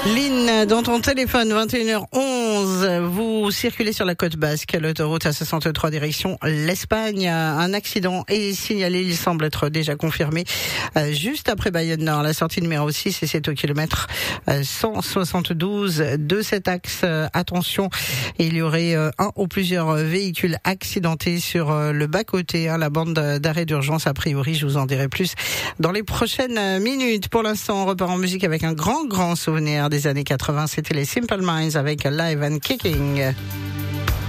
Lynn, dans ton téléphone, 21h11, vous circulez sur la côte basque, l'autoroute A63 direction l'Espagne. Un accident est signalé, il semble être déjà confirmé, juste après Bayonne-Nord, la sortie numéro 6, et c'est au kilomètre 172 de cet axe. Attention, il y aurait un ou plusieurs véhicules accidentés sur le bas-côté, la bande d'arrêt d'urgence. A priori, je vous en dirai plus dans les prochaines minutes. Pour l'instant, on repart en musique avec un grand souvenir des années 80. C'était les Simple Minds avec Live and Kicking.